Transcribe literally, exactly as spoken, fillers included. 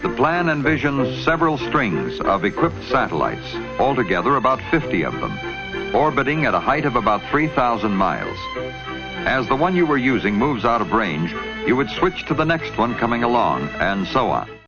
The plan envisions several strings of equipped satellites, altogether about fifty of them, orbiting at a height of about three thousand miles. As the one you were using moves out of range, you would switch to the next one coming along, and so on.